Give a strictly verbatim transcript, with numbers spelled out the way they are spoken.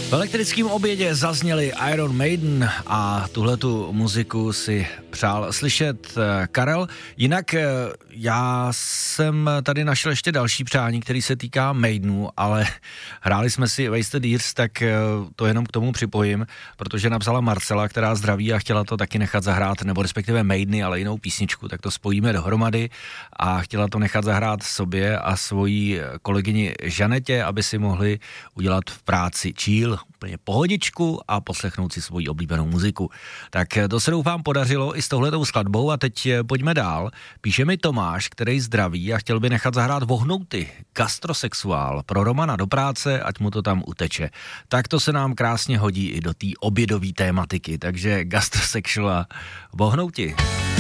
V elektrickém obědě zazněli Iron Maiden a tuhletu muziku si přál slyšet Karel. Jinak já jsem tady našel ještě další přání, který se týká Maidenu, ale hráli jsme si Wasted Years, tak to jenom k tomu připojím, protože napsala Marcela, která zdraví a chtěla to taky nechat zahrát, nebo respektive Maideny, ale jinou písničku, tak to spojíme dohromady a chtěla to nechat zahrát sobě a svojí kolegyni Žanetě, aby si mohli udělat v práci chill, úplně pohodičku a poslechnout si svoji oblíbenou muziku. Tak to se doufám podařilo i s touhletou skladbou a teď pojďme dál. Píše mi Tomáš, který zdraví a chtěl by nechat zahrát Vohnouty, gastrosexuál, pro Romana do práce, ať mu to tam uteče. Tak to se nám krásně hodí i do té obědové tématiky, takže gastrosexuál Vohnouti.